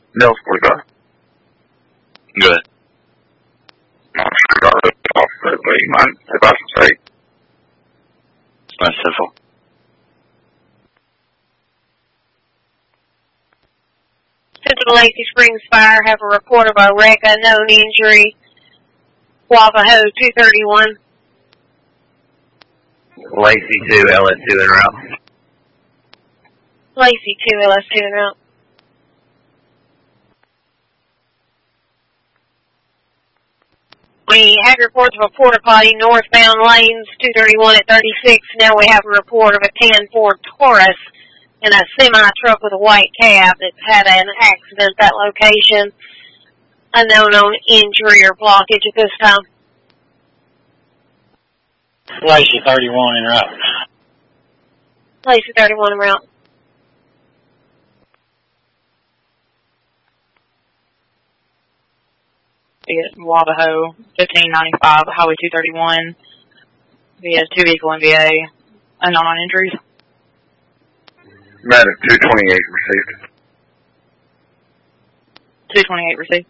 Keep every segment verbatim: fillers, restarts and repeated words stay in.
Mills forty-five. Good. I'm sure got it off, but you mind if I say? That's simple. Central Lacey Springs Fire have a report of a wreck, unknown injury. Wavaho two thirty-one. Lacey two, L S two en route. Lacey two, L S two en route. We had reports of a porta potty northbound lanes, two thirty-one at thirty-six. Now we have a report of a ten Ford Taurus and a semi-truck with a white cab that's had an accident at that location. Unknown on injury or blockage at this time. Lacey thirty-one en route. Lacey thirty-one en route. It's Wavaho, fifteen ninety-five, Highway two thirty-one. We had two vehicle M V A, unknown on injuries. Medic two twenty-eight received. two twenty-eight received.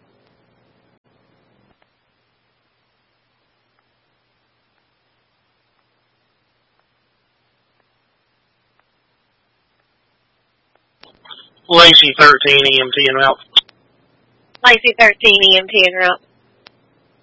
Lacey thirteen E M T en route. Lacey thirteen E M T en route.